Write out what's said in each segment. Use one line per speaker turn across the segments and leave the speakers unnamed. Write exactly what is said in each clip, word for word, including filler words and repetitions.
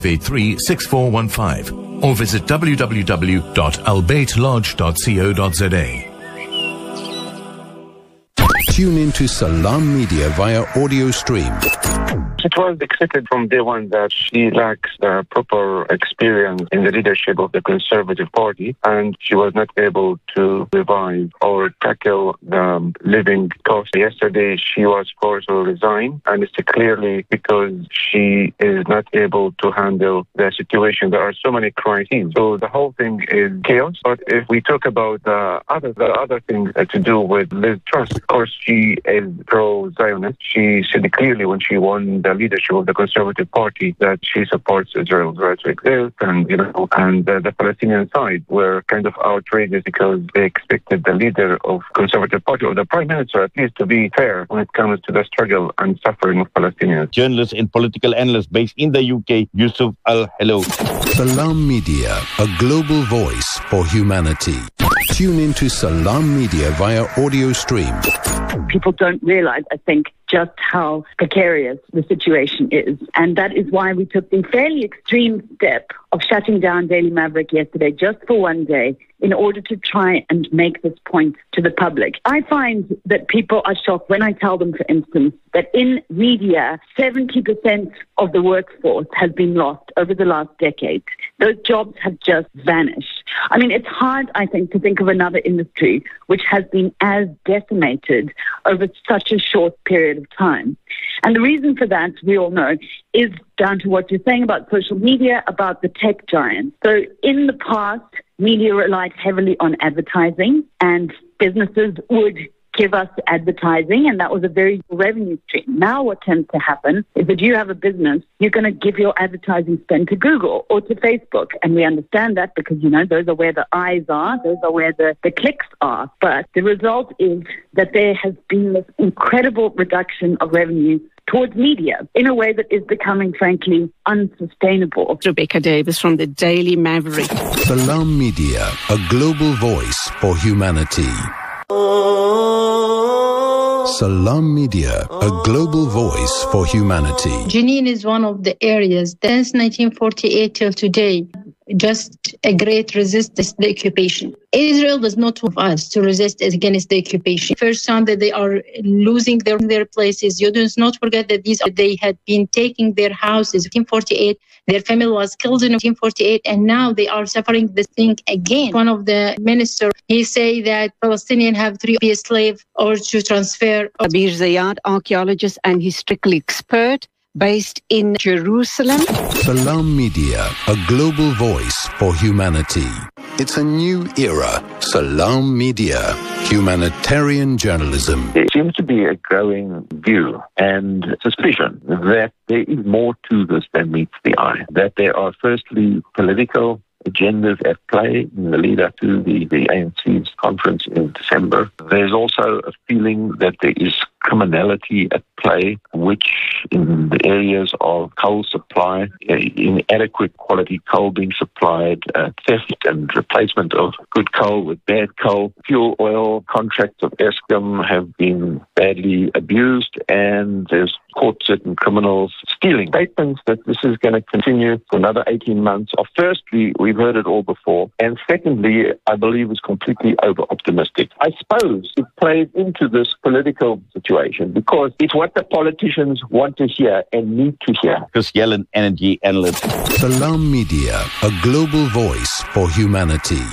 eight three six four one five or visit w w w dot albeit lodge dot co dot z a.
Tune into Salam Media via audio stream.
It was accepted from day one that she lacks the proper experience in the leadership of the Conservative Party, and she was not able to revive or tackle the living cost. Yesterday, she was forced to resign, and it's clearly because she is not able to handle the situation. There are so many crises. So the whole thing is chaos. But if we talk about the other, the other things to do with Liz Truss, of course, she is pro-Zionist. She said clearly when she won the leadership of the Conservative Party that she supports Israel's right to exist, and you know, and uh, the Palestinian side were kind of outrageous because they expected the leader of Conservative Party or the Prime Minister at least to be fair when it comes to the struggle and suffering of Palestinians.
Journalist and political analyst based in the U K, Yusuf Al-Hello.
Salam Media, a global voice for humanity. Tune into Salam Media via audio stream.
People don't realize, I think, just how precarious the situation is. And that is why we took the fairly extreme step of shutting down Daily Maverick yesterday just for one day in order to try and make this point to the public. I find that people are shocked when I tell them, for instance, that in media, seventy percent of the workforce has been lost over the last decade. Those jobs have just vanished. I mean, it's hard, I think, to think of another industry which has been as decimated over such a short period of time. And the reason for that, we all know, is down to what you're saying about social media, about the tech giants. So in the past, media relied heavily on advertising, and businesses would give us advertising, and that was a very revenue stream. Now what tends to happen is that you have a business, you're going to give your advertising spend to Google or to Facebook, and we understand that because, you know, those are where the eyes are, those are where the, the clicks are. But the result is that there has been this incredible reduction of revenue towards media in a way that is becoming, frankly, unsustainable.
Rebecca Davis from the Daily Maverick.
Salam Media, a global voice for humanity. Salam Media, a global voice for humanity.
Jenin is one of the areas since nineteen forty-eight till today, just a great resistance to the occupation. Israel does not want us to resist against the occupation. First time that they are losing their, their places, you do not forget that these are, they had been taking their houses in nineteen forty-eight. Their family was killed in nineteen forty-eight, and now they are suffering this thing again. One of the ministers, he say that Palestinians have to be a slave or to transfer.
Abir Zayad, archaeologist and historical expert based in Jerusalem.
Salam Media, a global voice for humanity. It's a new era. Salam Media, humanitarian journalism.
There seems to be a growing view and suspicion that there is more to this than meets the eye. That there are firstly political agendas at play in the lead up to the, the A N C's conference in December. There's also a feeling that there is criminality at play, which in the areas of coal supply, inadequate quality coal being supplied, uh, theft and replacement of good coal with bad coal, fuel oil contracts of Eskom have been badly abused, and there's caught certain criminals stealing. Statements that this is going to continue for another eighteen months are firstly, we've heard it all before, and secondly, I believe is completely over-optimistic. I suppose it plays into this political situation because it's what the politicians want to hear and need to hear.
Chris Yellen, energy analyst.
Salam Media, a global voice for humanity.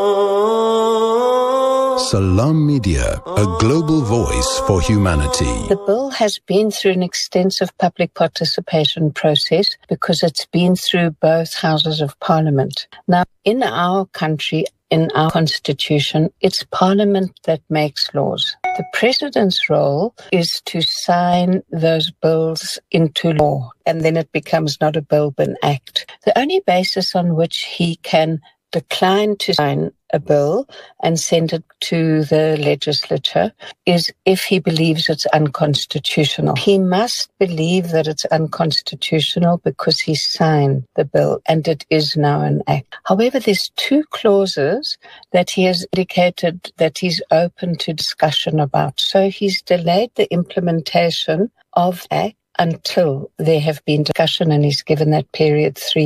Salam Media, a global voice for humanity.
The bill has been through an extensive public participation process because it's been through both houses of parliament. Now, in our country, in our constitution, it's parliament that makes laws. The president's role is to sign those bills into law, and then it becomes not a bill but an act. The only basis on which he can decline to sign a bill and send it to the legislature is if he believes it's unconstitutional. He must believe that it's unconstitutional because he signed the bill and it is now an act. However, there's two clauses that he has indicated that he's open to discussion about. So he's delayed the implementation of the act until there have been discussion, and he's given that period three